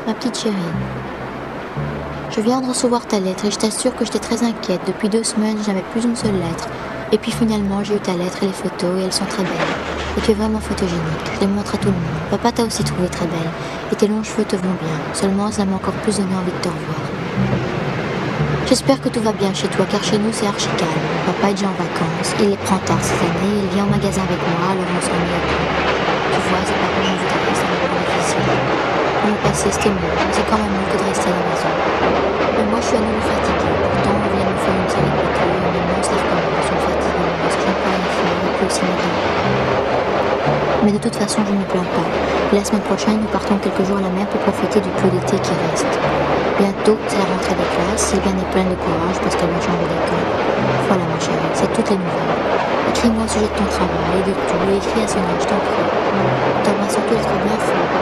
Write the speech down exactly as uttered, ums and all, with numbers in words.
Ma petite chérie, je viens de recevoir ta lettre et je t'assure que j'étais très inquiète. Depuis deux semaines, je n'avais plus une seule lettre. Et puis finalement, j'ai eu ta lettre et les photos et elles sont très belles. Et tu es vraiment photogénique. Je les montre à tout le monde. Papa t'a aussi trouvé très belle. Et tes longs cheveux te vont bien. Seulement, ça m'a encore plus donné envie de te revoir. J'espère que tout va bien chez toi, car chez nous, c'est archi calme. Papa est déjà en vacances. Il les prend tard cette année. Il vient au magasin avec moi, alors on s'ennuie un peu. Tu vois, c'est pas comme je voudrais, c'est un moment difficile. Pour le passé, c'était mieux, mais c'est quand même mieux que de rester à la maison. Mais moi, je suis à nouveau fatiguée. Pourtant, on vient de me faire une série de piqûres, et maintenant, ça recommence. Je suis fatiguée, parce que je n'ai pas rien faire, et puis aussi mes dents. Mais de toute façon, je ne me plains pas. Et la semaine prochaine, nous partons quelques jours à la mer pour profiter du peu d'été qui reste. Bientôt, c'est la rentrée des classes. Sylviane est pleine de courage parce qu'elle va changer d'école. Voilà, ma chérie, c'est toutes les nouvelles. Écris-moi au sujet de ton travail, de tout, et écris à Sonia, je t'en prie. T'embrasse surtout, être bien fort.